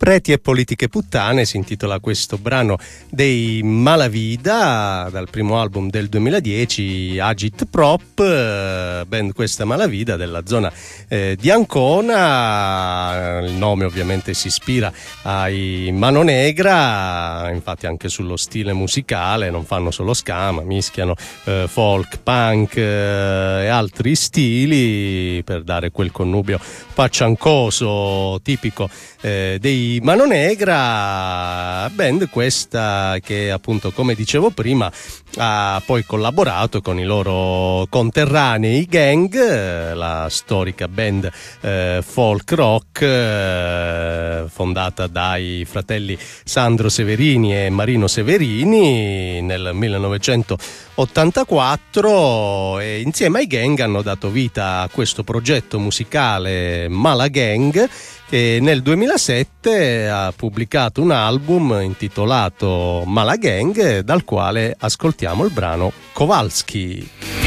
Preti e politiche puttane si intitola questo brano dei Malavida, dal primo album del 2010, Agit Prop, band questa Malavida della zona di Ancona. Il nome ovviamente si ispira ai Mano Negra, infatti anche sullo stile musicale, non fanno solo ska, ma mischiano folk, punk e altri stili per dare quel connubio pacciancoso tipico dei Mano Negra, band questa che appunto, come dicevo prima, ha poi collaborato con i loro conterranei Gang, la storica band folk rock fondata dai fratelli Sandro Severini e Marino Severini nel 1984, e insieme ai Gang hanno dato vita a questo progetto musicale Mala Gang, che nel 2007 ha pubblicato un album intitolato Mala Gang, dal quale ascoltiamo il brano Kowalski.